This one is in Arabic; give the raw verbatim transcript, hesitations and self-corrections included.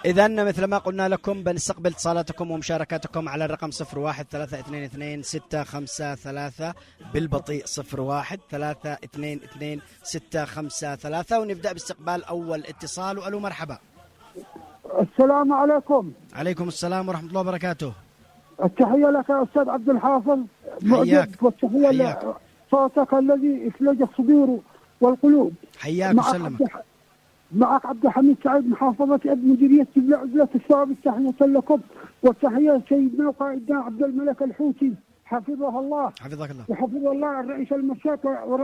إذا مثل ما قلنا لكم بنستقبل اتصالاتكم ومشاركاتكم على الرقم صفر واحد ثلاثة اثنين اثنين ستة خمسة ثلاثة بالبطيء صفر واحد ثلاثة اثنين اثنين ستة خمسة ثلاثة، ونبدأ باستقبال أول اتصال. وألو مرحبا. السلام عليكم. عليكم السلام ورحمة الله وبركاته. التحية لك يا أستاذ عبد الحافظ. حياك. والتحية لصوتك الذي يثلج الصدور والقلوب. حياك وسلم. معك عبد الحميد سعيد محافظة ابن مديرية عزلة الثواب. التحية لكم والتحية سيدنا وقائدنا عبد الملك الحوثي حفظه الله. حفظك الله. وحفظ الله الرئيس المشاط